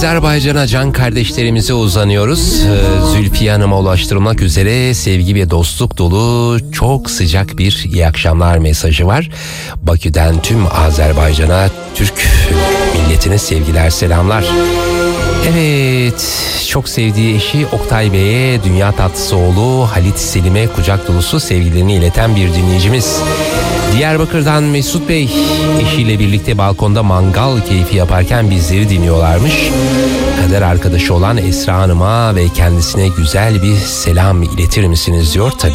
Azerbaycan'a can kardeşlerimize uzanıyoruz. Zülfiye Hanım'a ulaştırılmak üzere sevgi ve dostluk dolu çok sıcak bir iyi akşamlar mesajı var. Bakü'den tüm Azerbaycan'a, Türk milletine sevgiler, selamlar. Evet, çok sevdiği eşi Oktay Bey'e, dünya tatlısı oğlu Halit Selim'e kucak dolusu sevgilerini ileten bir dinleyicimiz. Diyarbakır'dan Mesut Bey, eşiyle birlikte balkonda mangal keyfi yaparken bizleri dinliyorlarmış. Kader arkadaşı olan Esra Hanım'a ve kendisine güzel bir selam iletir misiniz diyor. Tabii